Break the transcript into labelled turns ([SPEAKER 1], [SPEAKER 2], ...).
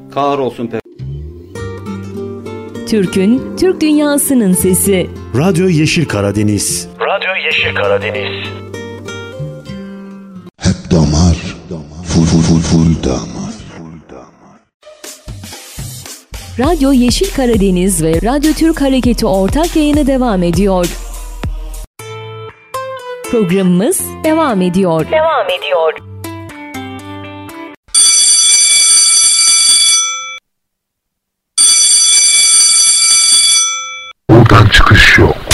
[SPEAKER 1] Kahrolsun
[SPEAKER 2] Türk'ün, Türk dünyasının sesi.
[SPEAKER 3] Radyo Yeşil Karadeniz.
[SPEAKER 4] Radyo Yeşil Karadeniz.
[SPEAKER 5] Hep damar, full damar.
[SPEAKER 2] Radyo Yeşil Karadeniz ve Radyo Türk Hareketi ortak yayını devam ediyor. Programımız devam ediyor.
[SPEAKER 5] Buradan çıkış yok.